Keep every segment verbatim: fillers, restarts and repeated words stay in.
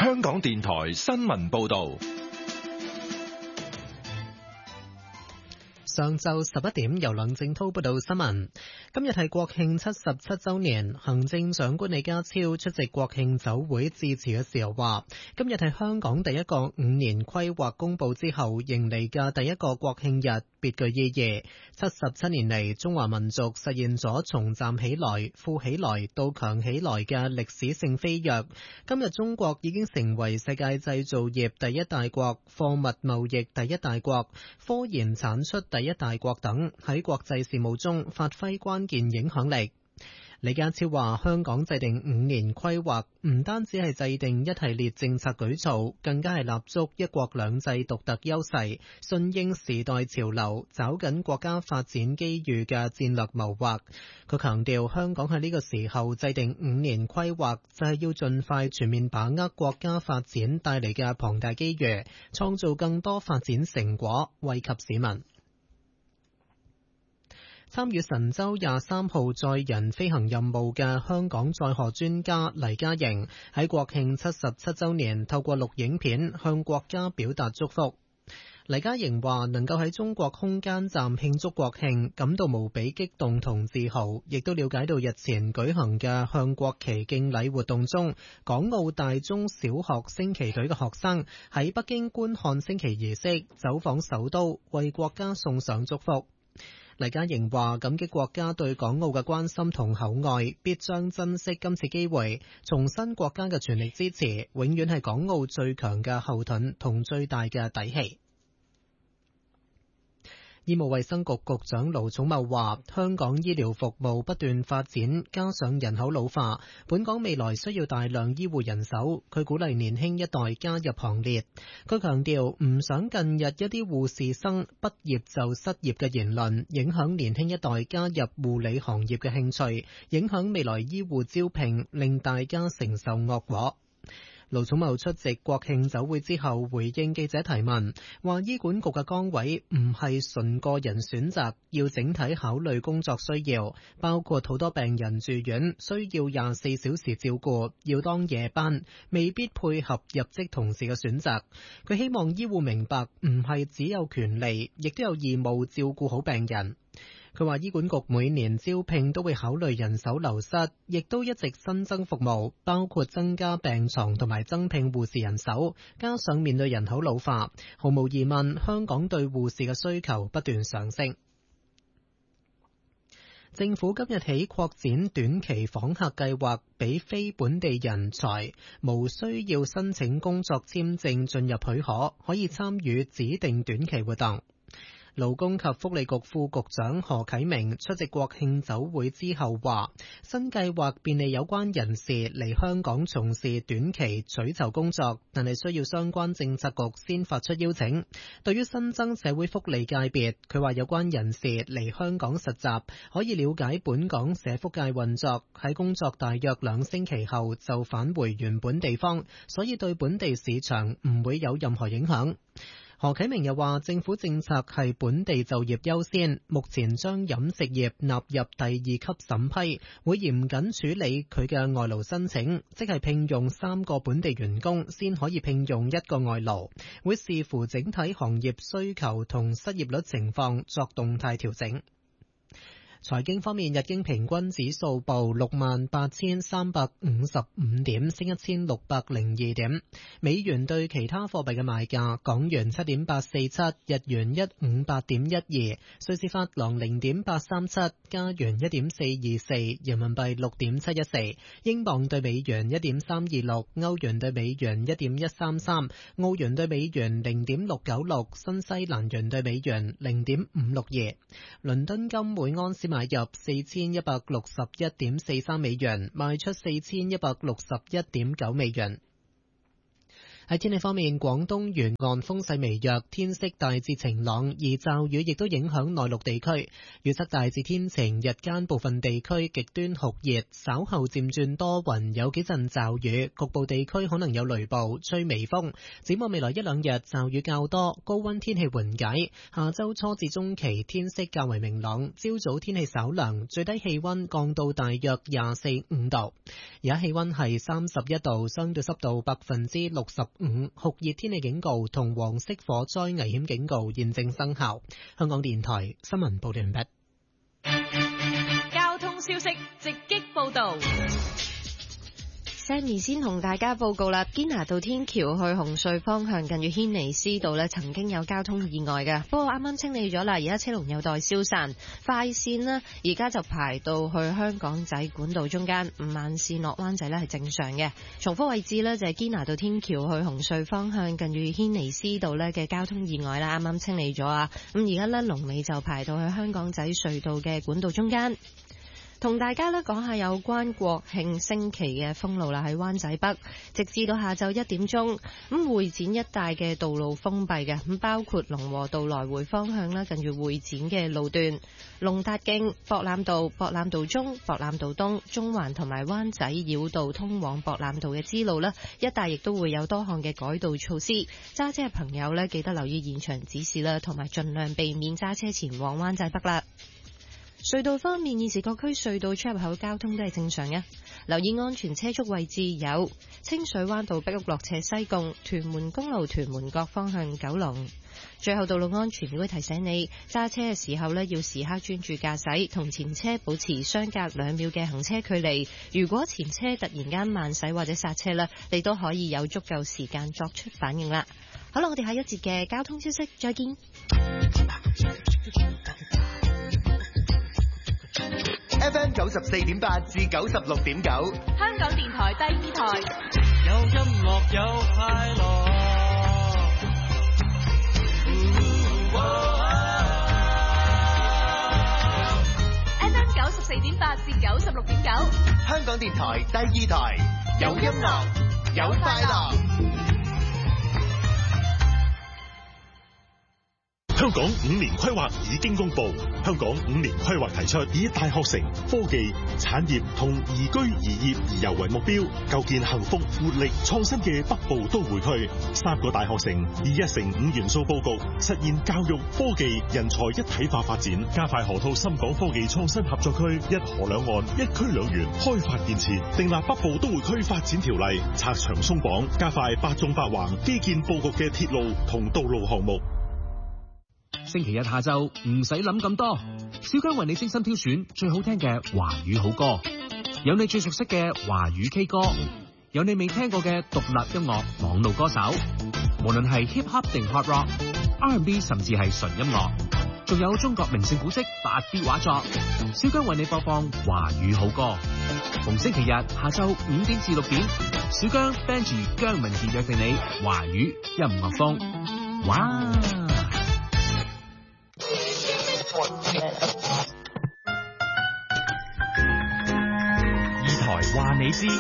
香港電台新聞報道。 上晝十一點，由梁正濤報道新聞。今日係國慶七十七週年，行政長官李家超出席國慶酒會致辭嘅時候話，今日係香港第一個五年規劃公佈之後迎嚟嘅第一個國慶日，別具意義。七十七年嚟，中華民族實現咗從站起來、富起來到強起來嘅歷史性飛躍。今日中國已經成為世界製造業第一大國、貨物貿易第一大國、科研產出第一大國等，喺國際事務中發揮關鍵影響力。李家超話，香港制定五年規劃唔單止係制定一系列政策舉措，更加係立足一國兩制獨特優勢，順應時代潮流，抓緊國家發展機遇嘅戰略謀劃。佢強調，香港喺呢個時候制定五年規劃，就係要盡快全面把握國家發展帶嚟嘅龐大機遇，創造更多發展成果，惠及市民。參與神舟廿三號載人飛行任務嘅香港載荷專家黎嘉瑩喺國慶七十七週年透過錄影片向國家表達祝福。黎嘉瑩話，能夠喺中國空間站慶祝國慶，感到無比激動同自豪，亦都了解到日前舉行嘅向國旗敬禮活動中，港澳大中小學升旗隊嘅學生喺北京觀看升旗儀式，走訪首都，為國家送上祝福。黎嘉瑩話，感激國家對港澳嘅關心同厚愛，必將珍惜今次機會，重申國家嘅全力支持，永遠係港澳最強嘅後盾同最大嘅底氣。醫務衛生局局長盧寵茂話，香港醫療服務不斷發展，加上人口老化，本港未來需要大量醫護人手。佢鼓勵年輕一代加入行列。佢強調，唔想近日一啲護士生畢業就失業嘅言論，影響年輕一代加入護理行業嘅興趣，影響未來醫護招聘，令大家承受惡果。盧寵茂出席國慶酒會之後回應記者提問，話醫管局嘅崗位唔係純個人選擇，要整體考慮工作需要，包括好多病人住院需要廿四小時照顧，要當夜班，未必配合入職同事嘅選擇。佢希望醫護明白，唔係只有權利，亦都有義務照顧好病人。佢話醫管局每年招聘都會考慮人手流失，亦都一直新增服務，包括增加病床同埋增聘護士人手，加上面對人口老化，毫無疑問，香港對護士嘅需求不斷上升。政府今日起擴展短期訪客計劃，俾非本地人才無需要申請工作簽證進入許可，可以參與指定短期活動。勞工及福利局副局長何啟明出席國慶酒會之後話，新計劃便利有關人士嚟香港從事短期取酬工作，但係需要相關政策局先發出邀請。對於新增社會福利界別，佢話有關人士嚟香港實習，可以了解本港社福界運作，喺工作大約兩星期後就返回原本地方，所以對本地市場唔會有任何影響。何啟明又話，政府政策係本地就業優先，目前將飲食業納入第二級審批，會嚴謹處理佢嘅外勞申請，即係聘用三個本地員工先可以聘用一個外勞，會視乎整體行業需求同失業率情況作動態調整。財經方面，日經平均指數報六萬八千三百五十五點，升一千六百零二點。美元對其他貨幣嘅賣價：港元七點八四七，日元一五八點一二，瑞士法郎零點八三七，加元一點四二四，人民幣六點七一四，英鎊對美元一點三二六，歐元對美元一點一三三，澳元對美元零點六九六，新西蘭元對美元零點五六二。倫敦金每安士買入四千一百六十一點四三美元，賣出四千一百六十一點九美元。 喺天氣方面，廣東沿岸風勢微弱，天色大致晴朗，而驟雨亦都影響內陸地區。預測大致天晴，日間部分地區極端酷熱，稍後漸轉多雲，有幾陣驟雨，局部地區可能有雷暴，吹微風。展望未來一兩日驟雨較多，高溫天氣緩解。下周初至中期天色較為明朗，朝早天氣稍涼，最低氣溫降到大約廿四五度。而家氣溫係三十一度，相對濕度百分之六十五，酷熱天氣警告同黃色火災危險警告現正生效。香港電台新聞報道完畢。 交通消息直擊報道。 Sammy 先同大家報告啦，堅拿道天橋去紅隧方向近住軒尼詩道呢，曾經有交通意外嘅，不過啱啱清理咗啦，而家車龍有待消散。快線呢，而家就排到去香港仔管道中間，慢線落灣仔呢係正常嘅。重複位置呢，就係堅拿道天橋去紅隧方向近住軒尼詩道呢嘅交通意外啦，啱啱清理咗啊。咁而家呢，龍尾就排到去香港仔隧道嘅管道中間。同大家咧講下有關國慶升旗嘅封路啦，喺灣仔北，直至到下晝一點鐘，咁會展一帶嘅道路封閉嘅，咁包括龍和道來回方向啦，近住會展嘅路段、龍達徑、博覽道、博覽道中、博覽道東、中環同埋灣仔繞道通往博覽道嘅支路啦，一帶亦都會有多項嘅改道措施。揸車嘅朋友咧，記得留意現場指示啦，同埋盡量避免揸車前往灣仔北啦。隧道方面，現時各區隧道出入口交通都係正常嘅。留意安全車速位置有清水灣道碧屋落斜西貢、屯門公路屯門角方向九龍。最後，道路安全會提醒你揸車嘅時候呢，要時刻專注駕駛，同前車保持相隔兩秒嘅行車距離。如果前車突然間慢駛或者剎車呢，你都可以有足夠時間作出反應啦。好啦，我哋下一節嘅交通消息再見。 F M 九十四點八至九十六點九， 香港電台第二台， 有音樂有快樂。 F M 九十四點八至九十六點九， 香港電台第二台，有音樂有快樂。 香港五年規劃已經公布，香港五年規劃提出以大學城、科技、產業同宜居宜業宜遊為目標，構建幸福、活力、創新嘅北部都會區。三個大學城以一城五元素佈局，實現教育、科技、人才一體化發展，加快河套深港科技創新合作區，一河兩岸、一區兩園開發建設，訂立北部都會區發展條例，拆牆鬆綁，加快八縱八橫基建佈局嘅鐵路同道路項目。 星期日下晝唔使諗咁多，小姜為你精心挑選最好聽嘅華語好歌，有你最熟悉嘅華語 K 歌，有你未聽過嘅獨立音樂網路歌手，無論係 hip hop 定 hard rock、R and B 甚至係純音樂，仲有中國名勝古蹟八 B 畫作，小姜為你播放華語好歌。逢星期日下晝五點至六點，小姜 Benji 姜文傑約定你華語音樂風。哇！ 二台話你知，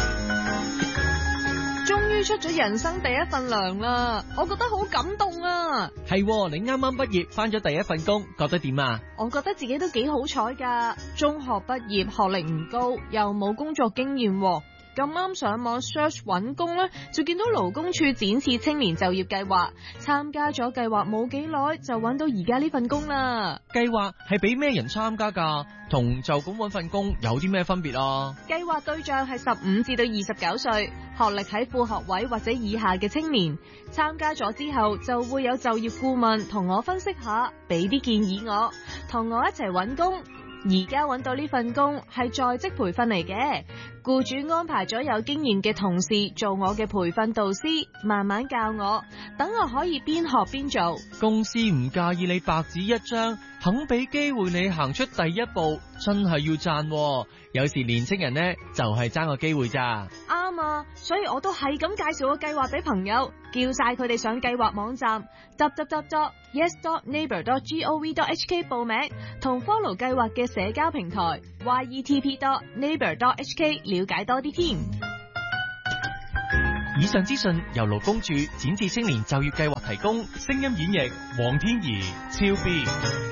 終於出咗人生第一份糧啦，我覺得好感動啊！ 係，你啱啱畢業返咗第一份工，覺得點啊？ 我覺得自己都幾好彩噶，中學畢業，學歷唔高，又冇工作經驗。咁啱上網 search 揾工呢，就見到勞工處展示青年就業計劃，參加咗計劃冇幾耐就揾到而家呢份工啦。 計劃係俾咩人參加噶？同就咁揾份工有啲咩分別啊？ 計劃對象係十五至到二十九歲，學歷喺副學位或者以下嘅青年。參加咗之後就會有就業顧問同我分析下，俾啲建議我，同我一齊揾工。而家揾到呢份工係在職培訓嚟嘅，僱主安排咗有經驗嘅同事做我嘅培訓導師，慢慢教我，等我可以邊學邊做。 公司唔介意你白紙一張，肯俾機會你行出第一步，真係要讚。有時年青人呢，就係爭個機會咋。 啱啊，所以我都係咁介紹個計劃俾朋友，叫晒佢哋上計劃網站 double-u double-u double-u dot yes dot neighbor dot gov dot hk 報名，同 follow 計劃嘅社交平台 yetp dot neighbor dot hk 了解多啲添。 以上資訊由勞工處展翅青年就業計劃提供。 聲音演繹黃天怡、超 B。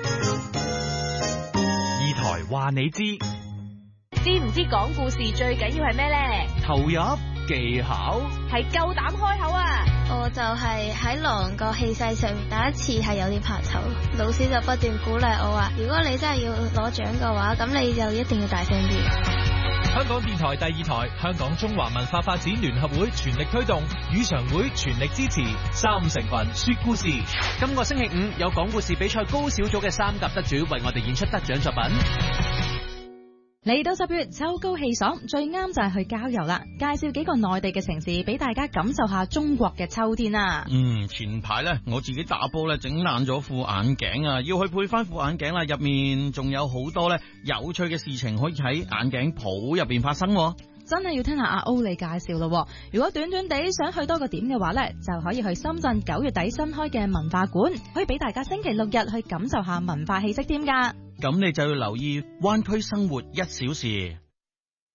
二台話你知， 知唔知講故事最緊要係咩呢？ 投入技巧係夠膽開口啊！ 我就係喺狼個氣勢上面，第一次係有啲怕醜，老師就不斷鼓勵我話：如果你真係要攞獎嘅話，咁你就一定要大聲啲。 香港電台第二台、香港中華文化發展聯合會全力推動，語常會全力支持。三五成群說故事， 今個星期五有講故事比賽高小組嘅三甲得主為我哋演出得獎作品。 嚟到十月，秋高氣爽，最啱就係去郊遊啦。介紹幾個內地嘅城市俾大家感受下中國嘅秋天啊！ 嗯，前排咧我自己打波咧整爛咗副眼鏡啊，要去配翻副眼鏡啦。入面仲有好多咧有趣嘅事情可以喺眼鏡鋪入邊發生。 真係要聽下阿歐你介紹咯。如果短短地想去多個點嘅話呢，就可以去深圳九月底新開嘅文化館，可以俾大家星期六日去感受下文化氣息添㗎。 咁你就要留意灣區生活一小時。